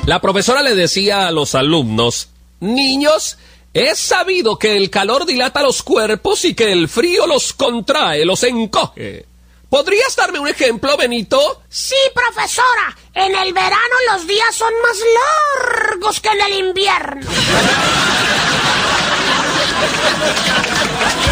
La profesora le decía a los alumnos: niños, es sabido que el calor dilata los cuerpos y que el frío los contrae, los encoge. ¿Podrías darme un ejemplo, Benito? Sí, profesora. En el verano los días son más largos que en el invierno.